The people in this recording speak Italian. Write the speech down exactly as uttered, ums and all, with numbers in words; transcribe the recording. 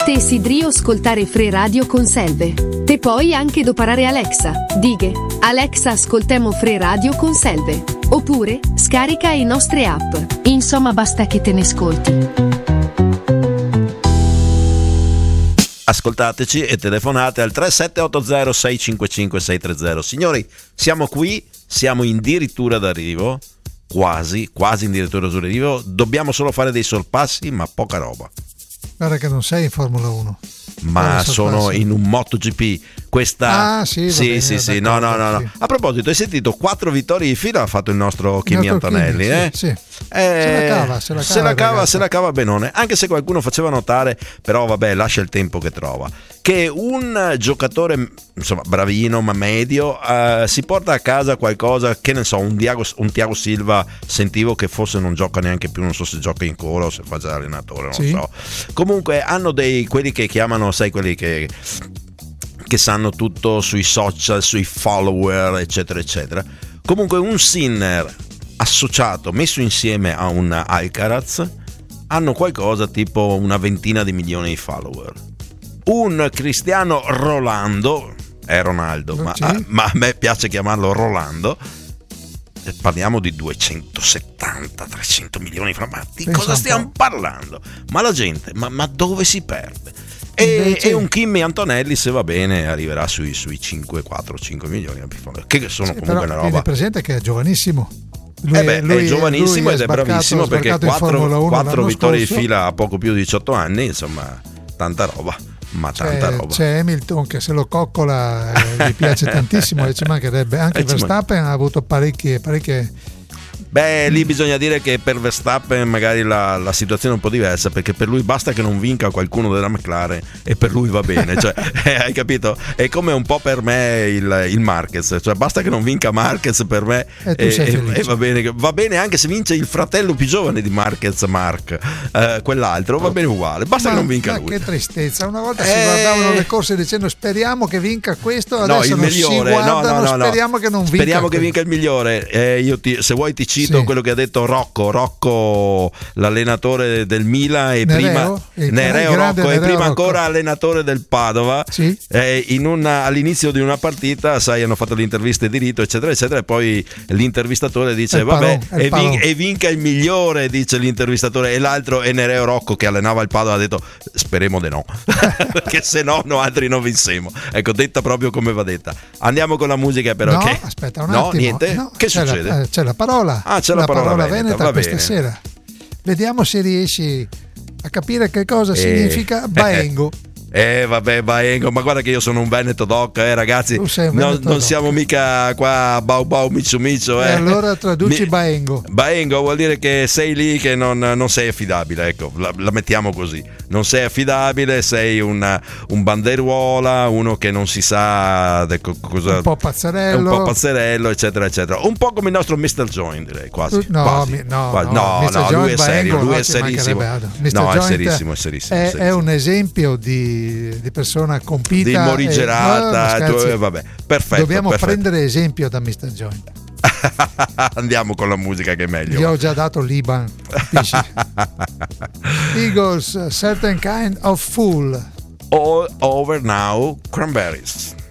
Te sidrio ascoltare Free Radio con Selve. Te puoi anche doparare Alexa. Dighe, Alexa ascoltemo Free Radio con Selve. Oppure, scarica i nostre app. Insomma, basta che te ne ascolti. Ascoltateci e telefonate al tre sette otto zero sei cinque cinque sei tre zero. Signori, siamo qui, siamo addirittura d'arrivo, quasi, quasi addirittura d'arrivo. Dobbiamo solo fare dei sorpassi, ma poca roba. Guarda che non sei in Formula uno. Ma sono in un MotoGP. Questa ah, sì, sì, bene, sì, sì, no, no, no, no. Sì. A proposito, hai sentito quattro vittorie di fila ha fatto il nostro Kimi Antonelli, Kimi, eh? Sì, sì. Eh, se la cava, se la cava, se la cava, ragazzo. se la cava benone. Anche se qualcuno faceva notare, però vabbè, lascia il tempo che trova, che un giocatore insomma bravino ma medio eh, si porta a casa qualcosa, che ne so, un Thiago, un Thiago Silva, sentivo che forse non gioca neanche più, non so se gioca in cola o se fa già allenatore, non sì. so. Comunque hanno dei quelli che chiamano, sai, quelli che che sanno tutto sui social, sui follower, eccetera eccetera. Comunque un Sinner associato, messo insieme a un Alcaraz, hanno qualcosa tipo una ventina di milioni di follower. Un Cristiano Rolando, è Ronaldo, ma, sì. a, ma a me piace chiamarlo Rolando, parliamo di duecentosettanta trecento milioni di ma di Pensa cosa un stiamo po'. parlando? Ma la gente, ma, ma dove si perde? E, Invece- e un Kimi Antonelli, se va bene, arriverà sui, sui cinque, quattro, cinque milioni, che sono Sì, comunque però una tieni roba. presente che è giovanissimo. Lui, Eh beh, lui- è giovanissimo lui ed è sbarcato- bravissimo, perché sbarcato in Formula quattro, uno quattro l'anno vittorie scorso. di fila a poco più di diciotto anni, insomma, tanta roba, ma tanta C'è, roba. c'è Hamilton che se lo coccola, eh, gli piace tantissimo e ci mancherebbe. Anche Eh, ci Verstappen ha avuto parecchie, parecchie Beh, lì bisogna dire che per Verstappen magari la, la situazione è un po' diversa, perché per lui basta che non vinca qualcuno della McLaren e per lui va bene, cioè, eh, hai capito? È come un po' per me il, il Marquez, cioè basta che non vinca Marquez per me E tu e, sei e- felice. e va bene, va bene anche se vince il fratello più giovane di Marquez, Mark, eh, quell'altro va bene uguale, basta ma, che non vinca ma lui. che tristezza, una volta Eh. si guardavano le corse dicendo speriamo che vinca questo, No, adesso il non si migliore, no, guardano, no, no, no. speriamo che non vinca Speriamo che questo. vinca il migliore. Eh, io ti- se vuoi ti cito Sì. quello che ha detto Rocco, Rocco l'allenatore del Milan e Nereo? prima Il Nereo grande Rocco e Nereo prima Rocco. ancora allenatore del Padova. Sì. Eh, in una, all'inizio di una partita, sai, hanno fatto le interviste di rito, eccetera, eccetera, e poi l'intervistatore dice: È il vabbè, Paron, è il e, vin- Paron. e vinca il migliore, dice l'intervistatore, e l'altro è Nereo Rocco che allenava il Padova, ha detto: speriamo di no, perché se no, no altri non vincemo. Ecco, detta proprio come va detta. Andiamo con la musica, però. No, che... aspetta un no, attimo. niente? No, che c'è succede? La, eh, c'è la parola. Ah, c'è la parola veneta, veneta va questa bene. sera. Vediamo se riesci a capire che cosa Eh. significa Baengo. Eh vabbè, Baengo, ma guarda che io sono un Veneto doc, eh ragazzi, Tu sei un no, Veneto non doc. siamo mica qua bau bau micio micio, eh. E allora traduci Mi- Baengo. Baengo vuol dire che sei lì che non, non sei affidabile, ecco, la, la mettiamo così. Non sei affidabile, sei un, un banderuola, uno che non si sa de co- cosa, Un po' è pazzerello. un po' pazzerello, eccetera, eccetera. Un po' come il nostro mister Joint, direi, quasi. No, quasi, mi- no, quasi. no, no, mister no, Joint, lui è serio, Baengo, lui no, è ci serissimo. mancherebbe altro. mister No, è Joint serissimo, è serissimo. È, serissimo. è un esempio di, di persona compita. Di morigerata, e- no, tu- scherzi. eh, vabbè, perfetto. Dobbiamo perfetto. prendere esempio da mister Joint. Andiamo con la musica che è meglio. Gli ho già dato l'I B A N. capisci? Eagles, Certain Kind of Fool. All Over Now, Cranberries.